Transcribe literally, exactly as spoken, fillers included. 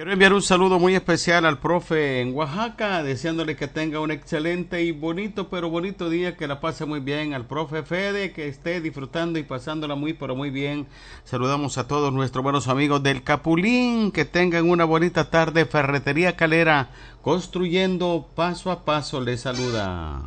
Quiero enviar un saludo muy especial al profe en Oaxaca, deseándole que tenga un excelente y bonito, pero bonito día, que la pase muy bien. Al profe Fede, que esté disfrutando y pasándola muy, pero muy bien. Saludamos a todos nuestros buenos amigos del Capulín, que tengan una bonita tarde. Ferretería Calera, construyendo paso a paso, les saluda.